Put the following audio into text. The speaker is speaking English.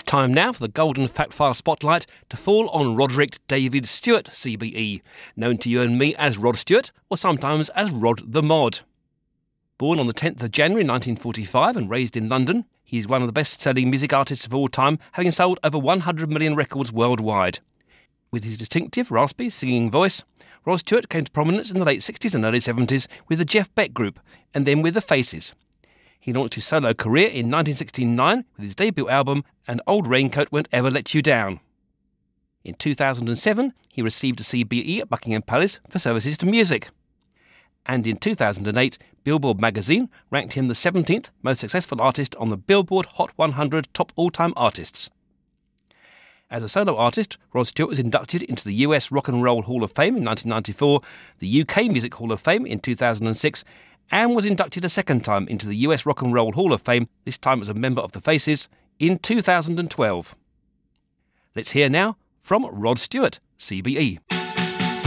time now for the Golden Fact File spotlight to fall on Roderick David Stewart, CBE, known to you and me as Rod Stewart, or sometimes as Rod the Mod. Born on the 10th of January 1945 and raised in London, he is one of the best-selling music artists of all time, having sold over 100 million records worldwide. With his distinctive, raspy, singing voice, Rod Stewart came to prominence in the late 60s and early 70s with the Jeff Beck Group, and then with the Faces. He launched his solo career in 1969 with his debut album "An Old Raincoat Won't Ever Let You Down." In 2007, he received a CBE at Buckingham Palace for services to music. And in 2008, Billboard magazine ranked him the 17th most successful artist on the Billboard Hot 100 Top All-Time Artists. As a solo artist, Rod Stewart was inducted into the US Rock and Roll Hall of Fame in 1994, the UK Music Hall of Fame in 2006, and was inducted a second time into the US Rock and Roll Hall of Fame, this time as a member of the Faces, in 2012. Let's hear now from Rod Stewart, CBE.